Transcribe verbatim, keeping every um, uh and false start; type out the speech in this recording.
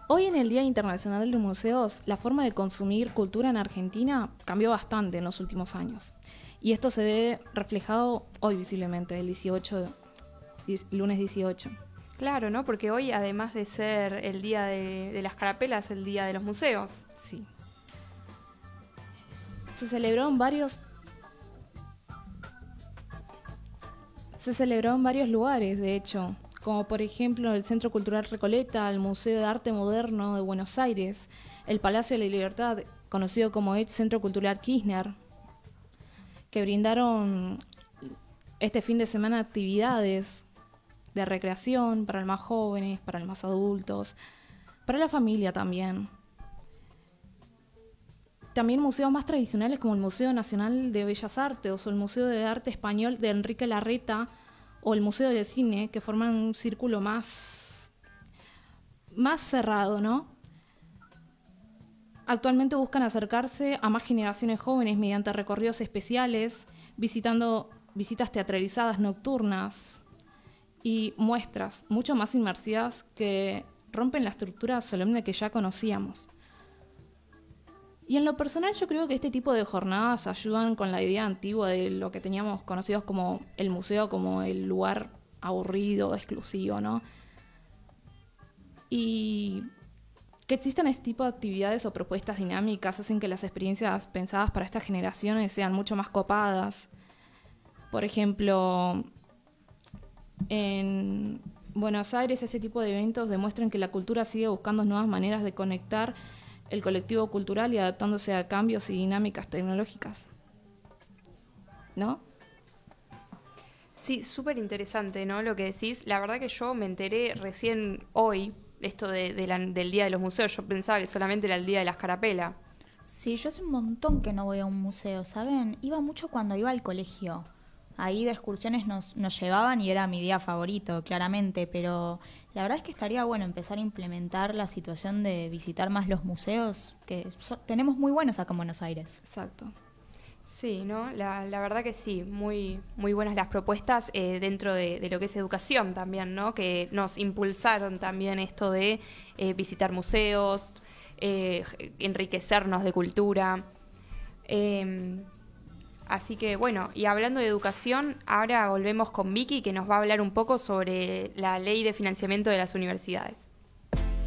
Hoy en el Día Internacional de los Museos, la forma de consumir cultura en Argentina cambió bastante en los últimos años. Y esto se ve reflejado hoy visiblemente, el dieciocho, lunes dieciocho. Claro, ¿no? Porque hoy, además de ser el día de, de las carapelas, el día de los museos. Sí. Se celebró en varios Se celebró en varios lugares, de hecho, como por ejemplo el Centro Cultural Recoleta, el Museo de Arte Moderno de Buenos Aires, el Palacio de la Libertad, conocido como ex Centro Cultural Kirchner, que brindaron este fin de semana actividades de recreación para los más jóvenes, para los más adultos, para la familia también. También museos más tradicionales como el Museo Nacional de Bellas Artes o el Museo de Arte Español de Enrique Larreta o el Museo del Cine, que forman un círculo más, más cerrado, ¿no? Actualmente buscan acercarse a más generaciones jóvenes mediante recorridos especiales, visitando visitas teatralizadas nocturnas y muestras mucho más inmersivas que rompen la estructura solemne que ya conocíamos. Y en lo personal yo creo que este tipo de jornadas ayudan con la idea antigua de lo que teníamos conocidos como el museo, como el lugar aburrido, exclusivo, ¿no? Y que existan este tipo de actividades o propuestas dinámicas hacen que las experiencias pensadas para estas generaciones sean mucho más copadas. Por ejemplo, en Buenos Aires este tipo de eventos demuestran que la cultura sigue buscando nuevas maneras de conectar el colectivo cultural y adaptándose a cambios y dinámicas tecnológicas, ¿no? Sí, súper interesante, ¿no? Lo que decís. La verdad que yo me enteré recién hoy, esto de, de la, del Día de los Museos. Yo pensaba que solamente era el Día de las Carapelas. Sí, yo hace un montón que no voy a un museo, ¿saben? Iba mucho cuando iba al colegio. Ahí de excursiones nos, nos llevaban y era mi día favorito, claramente, pero la verdad es que estaría bueno empezar a implementar la situación de visitar más los museos, que so- tenemos muy buenos acá en Buenos Aires. Exacto. Sí, ¿no? La, la verdad que sí, muy, muy buenas las propuestas eh, dentro de, de lo que es educación también, ¿no? Que nos impulsaron también esto de eh, visitar museos, eh, enriquecernos de cultura. Eh, así que bueno, y hablando de educación, ahora volvemos con Vicky que nos va a hablar un poco sobre la ley de financiamiento de las universidades.